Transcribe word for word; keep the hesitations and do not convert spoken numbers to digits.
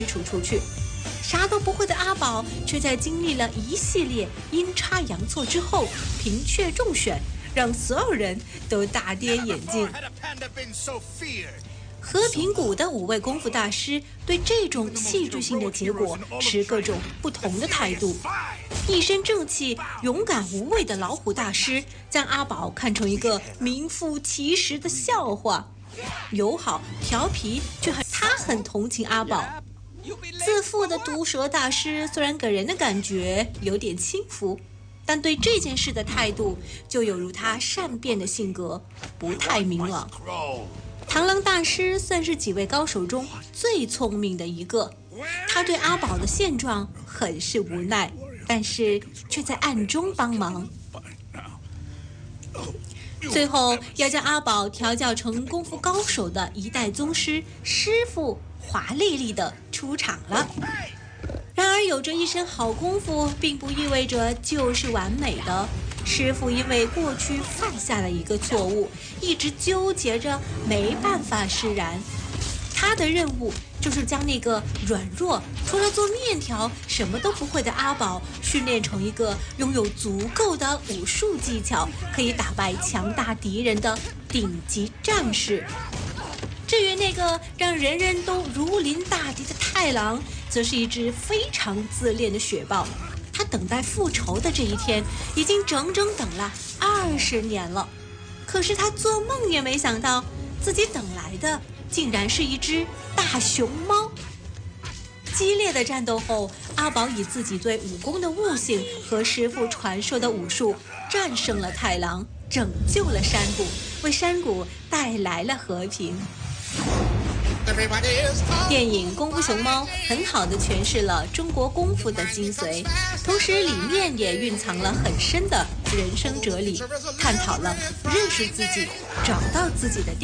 除出去。啥都不会的阿宝，却在经历了一系列阴差阳错之后，平确中选，让所有人都大跌眼镜。和平谷的五位功夫大师对这种戏剧性的结果持各种不同的态度。一身正气、勇敢无畏的老虎大师将阿宝看成一个名副其实的笑话，友好调皮，却很他很同情阿宝。自负的毒蛇大师虽然给人的感觉有点轻浮，但对这件事的态度就有如他善变的性格，不太明朗。螳螂大师算是几位高手中最聪明的一个，他对阿宝的现状很是无奈，但是却在暗中帮忙。最后要将阿宝调教成功夫高手的一代宗师师傅华丽丽的出场了。然而有着一身好功夫并不意味着就是完美的，师傅因为过去犯下了一个错误，一直纠结着没办法释然。他的任务就是将那个软弱除了做面条什么都不会的阿宝训练成一个拥有足够的武术技巧，可以打败强大敌人的顶级战士。至于那个让人人都如临大敌的太郎，则是一只非常自恋的雪豹。他等待复仇的这一天已经整整等了二十年了，可是他做梦也没想到自己等来的竟然是一只大熊猫。激烈的战斗后，阿宝以自己对武功的悟性和师父传授的武术战胜了太郎，拯救了山谷，为山谷带来了和平。电影《功夫熊猫》很好地诠释了中国功夫的精髓，同时里面也蕴藏了很深的人生哲理，探讨了认识自己、找到自己的